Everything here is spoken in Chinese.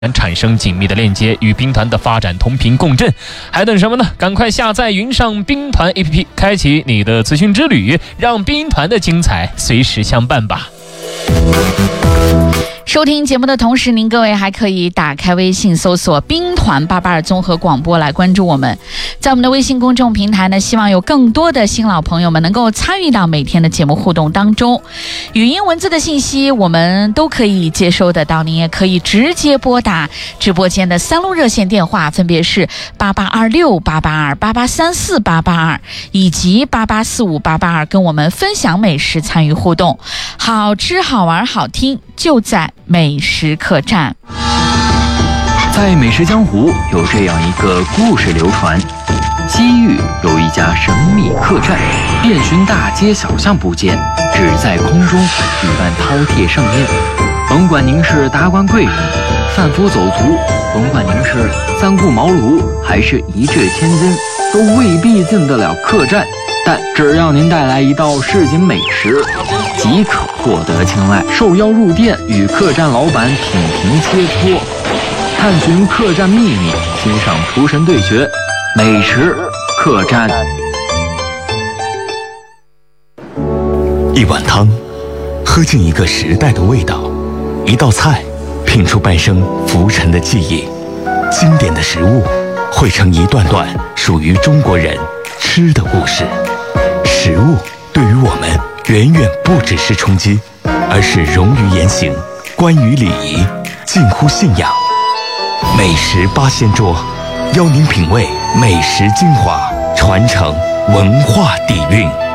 产生紧密的链接，与兵团的发展同频共振。还等什么呢？赶快下载云上兵团 APP， 开启你的资讯之旅，让兵团的精彩随时相伴吧。 收听节目的同时，您各位还可以打开微信搜索兵团882综合广播来关注我们。在我们的微信公众平台呢，希望有更多的新老朋友们能够参与到每天的节目互动当中。语音文字的信息我们都可以接收得到，您也可以直接拨打直播间的3路热线电话，分别是8826、882、8834、882以及8845、882，跟我们分享美食，参与互动。好吃好玩好听，就在美食客栈。 在美食江湖有这样一个故事流传：西域有一家神秘客栈，遍寻大街小巷不见，只在空中举办饕餮盛宴。甭管您是达官贵人、贩夫走卒，甭管您是三顾茅庐还是一掷千金，都未必进得了客栈。但只要您带来一道市井美食，即可获得青睐。受邀入店，与客栈老板品评切磋，探寻客栈秘密，欣赏厨神对决，美食客栈。 一碗汤，喝进一个时代的味道；一道菜，品出半生浮沉的记忆。经典的食物，汇成一段段属于中国人吃的故事。食物对于我们远远不只是充饥，而是融于言行，关于礼仪，近乎信仰。美食八仙桌，邀您品味美食精华，传承文化底蕴。